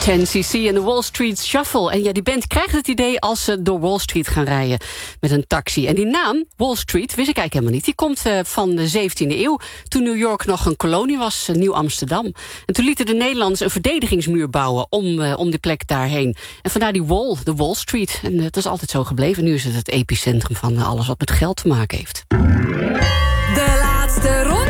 10cc en de Wall Street Shuffle. En ja, die band krijgt het idee als ze door Wall Street gaan rijden met een taxi. En die naam, Wall Street, wist ik eigenlijk helemaal niet. Die komt van de 17e eeuw, toen New York nog een kolonie was, Nieuw-Amsterdam. En toen lieten de Nederlanders een verdedigingsmuur bouwen om die plek daarheen. En vandaar die wall, de Wall Street. En dat is altijd zo gebleven. Nu is het epicentrum van alles wat met geld te maken heeft. De laatste ronde.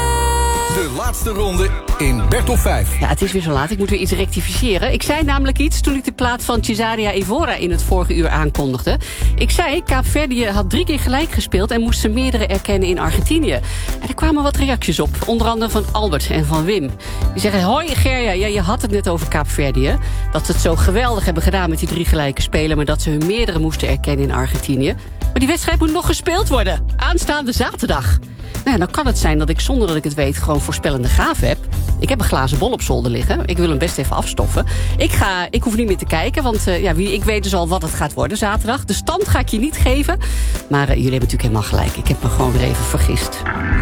De laatste ronde in Bert op 5. Ja, het is weer zo laat. Ik moet weer iets rectificeren. Ik zei namelijk iets toen ik de plaat van Cesaria Evora in het vorige uur aankondigde. Ik zei, Kaapverdië had 3 keer gelijk gespeeld en moest ze meerdere erkennen in Argentinië. En er kwamen wat reacties op. Onder andere van Albert en van Wim. Die zeggen, hoi Gerja, ja, je had het net over Kaapverdië. Dat ze het zo geweldig hebben gedaan met die 3 gelijke spelen, maar dat ze hun meerdere moesten erkennen in Argentinië. Maar die wedstrijd moet nog gespeeld worden. Aanstaande zaterdag. Nou, dan kan het zijn dat ik zonder dat ik het weet gewoon voorspellende gaven heb. Ik heb een glazen bol op zolder liggen. Ik wil hem best even afstoffen. Ik hoef niet meer te kijken, want ik weet dus al wat het gaat worden zaterdag. De stand ga ik je niet geven. Maar jullie hebben natuurlijk helemaal gelijk. Ik heb me gewoon weer even vergist.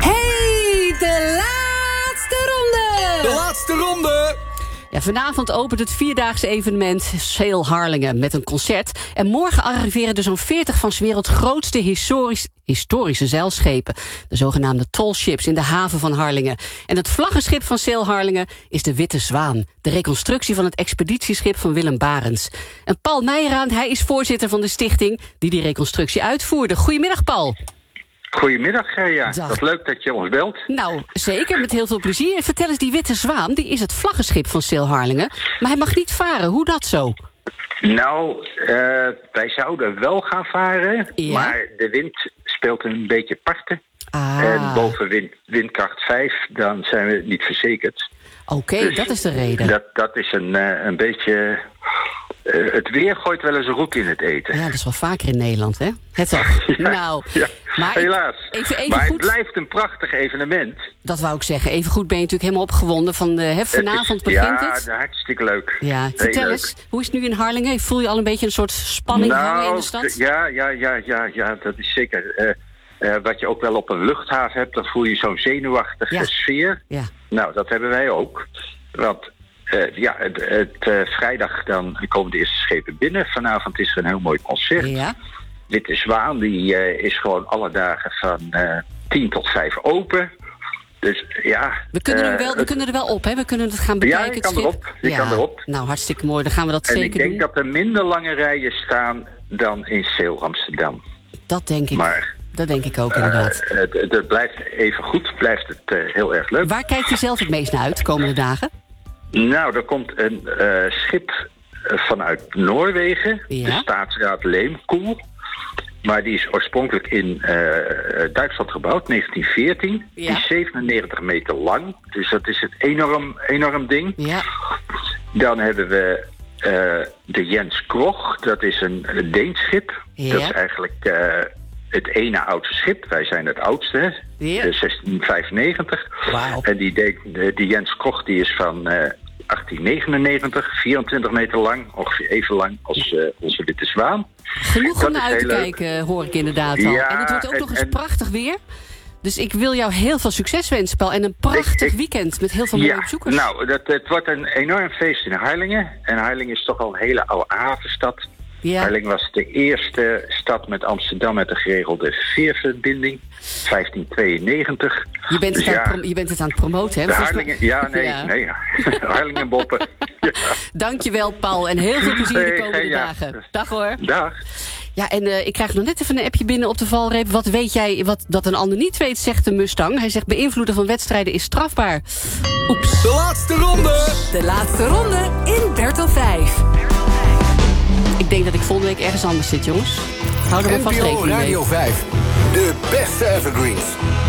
Hey, de laatste ronde! De laatste ronde! Ja, vanavond opent het 4-daagse evenement Sail Harlingen met een concert. En morgen arriveren er zo'n 40 van 's werelds grootste historische zeilschepen. De zogenaamde tallships in de haven van Harlingen. En het vlaggenschip van Sail Harlingen is de Witte Zwaan. De reconstructie van het expeditieschip van Willem Barents. En Paul Meijeraand, hij is voorzitter van de stichting die reconstructie uitvoerde. Goedemiddag, Paul. Goedemiddag, Gerja. Dag. Wat leuk dat je ons belt. Nou, zeker, met heel veel plezier. Vertel eens, die Witte Zwaan, die is het vlaggenschip van Sail Harlingen. Maar hij mag niet varen. Hoe dat zo? Nou, wij zouden wel gaan varen, Ja? maar de wind speelt een beetje parten. Ah, En boven windkracht 5, dan zijn we niet verzekerd. oké, Dus dat is de reden. Dat is een beetje... het weer gooit wel eens een roek in het eten. Ja, dat is wel vaker in Nederland, hè? Het toch? Ja, Nou, ja, maar helaas. Even maar goed, het blijft een prachtig evenement. dat wou ik zeggen. Even goed ben je natuurlijk helemaal opgewonden van vanavond begint het. Ja, hartstikke leuk. Ja, Heel vertel leuk. eens, hoe is het nu in Harlingen? Voel je al een beetje een soort spanning hangen in de stad? Ja, dat is zeker. Wat je ook wel op een luchthaven hebt, dan voel je zo'n zenuwachtige sfeer. Ja. Nou, dat hebben wij ook. Want vrijdag dan komen de eerste schepen binnen. Vanavond is er een heel mooi concert. Ja. Witte Zwaan, die is gewoon alle dagen van 10 tot 5 open. Dus ja... We kunnen er wel op, hè? We kunnen het gaan bekijken, Ja, je het kan schip. erop. Je kan erop. Nou, hartstikke mooi. Dan gaan we dat En zeker ik denk doen. dat er minder lange rijen staan dan in Sail Amsterdam. Dat denk ik. Maar Dat denk ik ook, inderdaad. het blijft even goed, blijft het heel erg leuk. Waar kijkt u zelf het meest naar uit de komende dagen? Nou, er komt een schip vanuit Noorwegen, Ja? de Staatsraad Leemkoel. Maar die is oorspronkelijk in Duitsland gebouwd, 1914. Ja. Die is 97 meter lang, dus dat is het enorm ding. Ja. Dan hebben we de Jens Krog, dat is een Deens schip. Ja. Dat is eigenlijk het ene oudste schip. Wij zijn het oudste, hè? Ja. 1695. Wauw. En die Jens Krog die is van 1899, 24 meter lang, ongeveer even lang als onze Witte Zwaan. Genoeg Dat om naar is uit te heel leuk. kijken, hoor ik inderdaad al. Ja, En het wordt ook nog eens en- prachtig weer. Dus ik wil jou heel veel succes wensen, Paul. En een prachtig weekend met heel veel mooie bezoekers. Nou, het wordt een enorm feest in Harlingen. En Harlingen is toch al een hele oude havenstad. Ja. Harlingen was de eerste stad met Amsterdam met een geregelde veerverbinding. 1592. Je bent, Dus je bent het aan het promoten, hè? de Volgens Harlingen, mij- nee. Harlingen boppen. Ja. Dankjewel, Paul. En heel veel plezier de Nee, komende ja. dagen. Dag hoor. Dag. Ja, en ik krijg nog net even een appje binnen op de valreep. Wat weet jij wat dat een ander niet weet, zegt de Mustang. Hij zegt beïnvloeden van wedstrijden is strafbaar. Oeps. De laatste ronde! De laatste ronde in Bert op 5. Ik denk dat ik volgende week ergens anders zit, jongens. Hou er maar vast NPO rekening mee. Radio 5. De beste evergreens.